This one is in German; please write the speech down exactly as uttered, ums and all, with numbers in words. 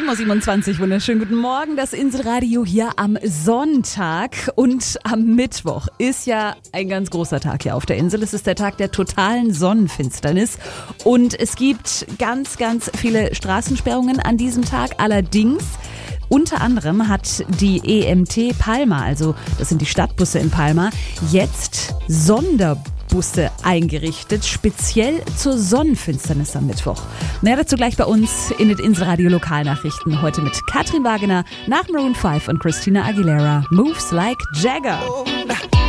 sieben Uhr siebenundzwanzig, wunderschönen guten Morgen, das Inselradio hier am Sonntag und am Mittwoch ist ja ein ganz großer Tag hier auf der Insel. Es ist der Tag der totalen Sonnenfinsternis und es gibt ganz, ganz viele Straßensperrungen an diesem Tag. Allerdings unter anderem hat die E M T Palma, also das sind die Stadtbusse in Palma, jetzt Sonderbusse eingerichtet, speziell zur Sonnenfinsternis am Mittwoch. Mehr dazu gleich bei uns in den Inselradio Lokalnachrichten. Heute mit Katrin Wagener, nach Maroon fünf und Christina Aguilera. Moves like Jagger.